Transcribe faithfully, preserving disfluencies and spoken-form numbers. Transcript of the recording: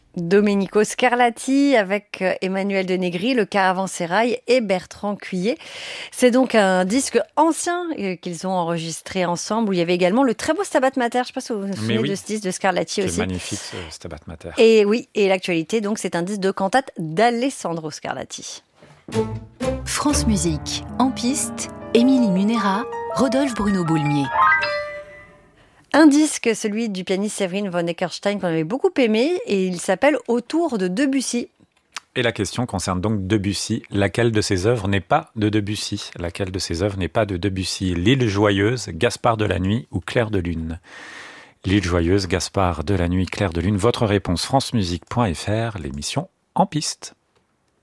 Domenico Scarlatti avec Emmanuel de Negri, le Caravansérail et Bertrand Cuillet. C'est donc un disque ancien qu'ils ont enregistré ensemble où il y avait également le très beau Stabat Mater. Je ne sais pas si vous vous souvenez oui, de ce disque de Scarlatti aussi. C'est magnifique ce Stabat Mater. Et oui, et l'actualité, donc, c'est un disque de cantate d'Alessandro Scarlatti. France Musique, en piste, Émilie Munera, Rodolphe Bruno Boulmier. Un disque, celui du pianiste Séverine von Eckerstein, qu'on avait beaucoup aimé, et il s'appelle Autour de Debussy. Et la question concerne donc Debussy. Laquelle de ses œuvres n'est pas de Debussy ? Laquelle de ses œuvres n'est pas de Debussy ? L'île joyeuse, Gaspard de la nuit ou Clair de lune ? L'île joyeuse, Gaspard de la nuit, Clair de lune. Votre réponse francemusique point f r, l'émission En piste.